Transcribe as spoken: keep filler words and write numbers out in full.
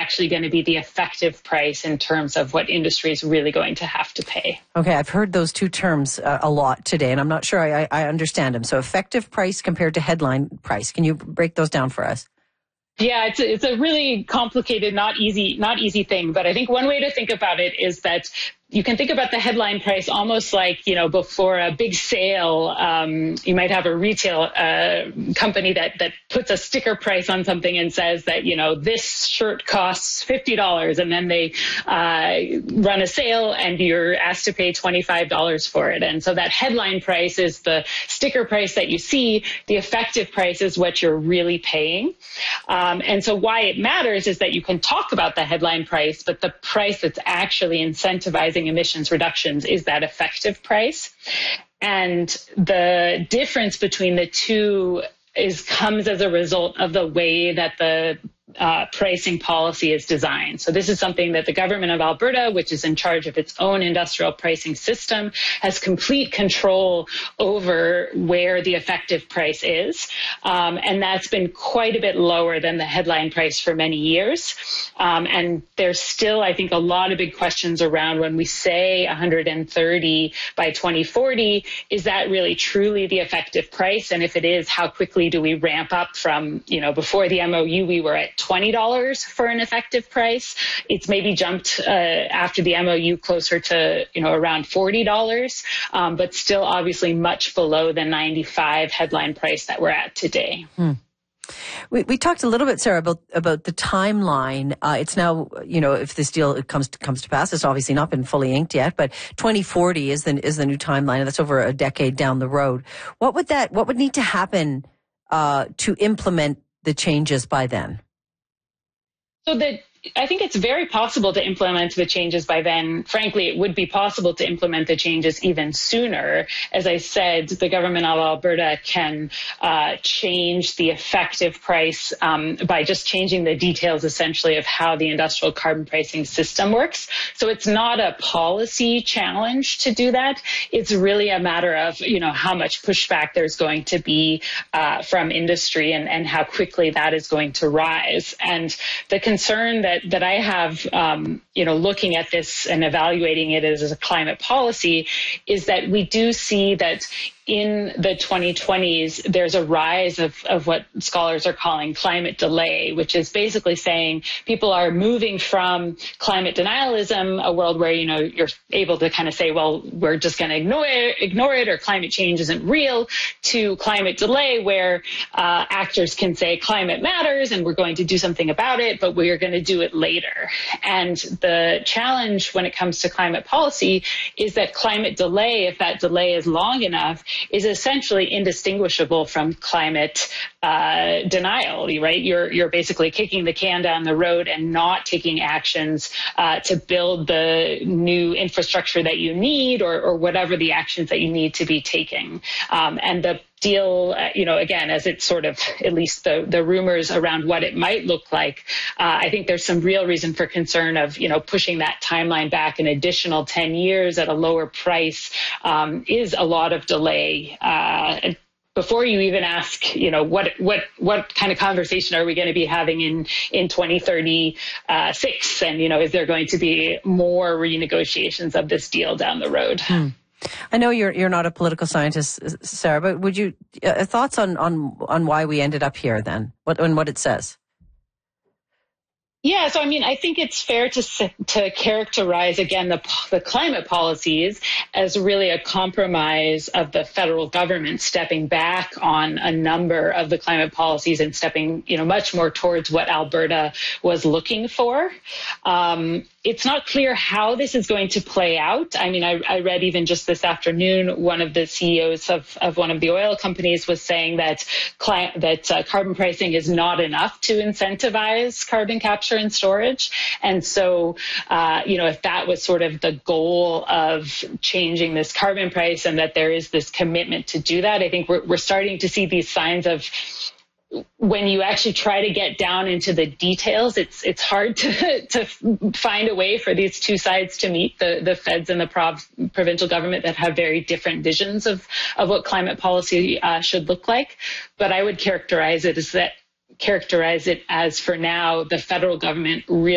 actually going to be the effective price in terms of what industry is really going to have to pay. Okay, I've heard those two terms uh, a lot today, and I'm not sure I, I understand them. So effective price compared to headline price. Can you break those down for us? Yeah, it's a, it's a really complicated, not easy, not easy thing. But I think one way to think about it is that you can think about the headline price almost like, you know, before a big sale, um, you might have a retail uh, company that, that puts a sticker price on something and says that, you know, this shirt costs fifty dollars, and then they uh, run a sale and you're asked to pay twenty-five dollars for it. And so that headline price is the sticker price that you see. The effective price is what you're really paying. Um, and so why it matters is that you can talk about the headline price, but the price that's actually incentivizing emissions reductions is that effective price. And the difference between the two is comes as a result of the way that the uh, pricing policy is designed. So this is something that the government of Alberta, which is in charge of its own industrial pricing system, has complete control over where the effective price is. Um, and that's been quite a bit lower than the headline price for many years. Um, and there's still, I think, a lot of big questions around when we say one hundred thirty by twenty forty, is that really truly the effective price? And if it is, how quickly do we ramp up from, you know, before the M O U, we were at twenty dollars for an effective price. It's maybe jumped uh, after the M O U closer to, you know, around forty dollars, um, but still obviously much below the ninety-five headline price that we're at today. Hmm. We, we talked a little bit, Sarah, about about the timeline. Uh, it's now, you know, if this deal comes to, comes to pass, it's obviously not been fully inked yet, but twenty forty is the is the new timeline, and that's over a decade down the road. What would that what would need to happen uh, to implement the changes by then? So that I think it's very possible to implement the changes by then. Frankly, it would be possible to implement the changes even sooner. As I said, the government of Alberta can uh, change the effective price um, by just changing the details, essentially, of how the industrial carbon pricing system works. So it's not a policy challenge to do that. It's really a matter of, you know, how much pushback there's going to be uh, from industry and, and how quickly that is going to rise. And the concern that That, that I have, um, you know, looking at this and evaluating it as, as a climate policy is that we do see that in the twenty twenties, there's a rise of, of what scholars are calling climate delay, which is basically saying people are moving from climate denialism, a world where, you know, you're able to kind of say, well, we're just going to ignore it, ignore it, or climate change isn't real, to climate delay, where uh, actors can say climate matters and we're going to do something about it, but we're going to do it later. And the challenge when it comes to climate policy is that climate delay, if that delay is long enough, is essentially indistinguishable from climate uh, denial, right? You're you're basically kicking the can down the road and not taking actions uh, to build the new infrastructure that you need, or, or whatever the actions that you need to be taking. Um, and the deal, uh, you know, again, as it's sort of, at least the, the rumors around what it might look like, uh, I think there's some real reason for concern of, you know, pushing that timeline back an additional ten years at a lower price um, is a lot of delay. Uh, before you even ask, you know, what what what kind of conversation are we going to be having in in twenty thirty-six? And, you know, is there going to be more renegotiations of this deal down the road? Hmm. I know you're you're not a political scientist, Sarah, but would you uh, thoughts on, on on why we ended up here then? What and what it says? Yeah, so I mean, I think it's fair to to characterize, again, the the climate policies as really a compromise of the federal government stepping back on a number of the climate policies and stepping, you know, much more towards what Alberta was looking for. Um, it's not clear how this is going to play out. I mean, I, I read even just this afternoon, one of the C E Os of, of one of the oil companies was saying that cli- that uh, carbon pricing is not enough to incentivize carbon capture and storage. And so, uh, you know, if that was sort of the goal of changing this carbon price and that there is this commitment to do that, I think we're, we're starting to see these signs of, when you actually try to get down into the details, it's it's hard to to find a way for these two sides to meet, the the feds and the prov, provincial government that have very different visions of of what climate policy uh, should look like. But I would characterize it as that characterize it as, for now, the federal government really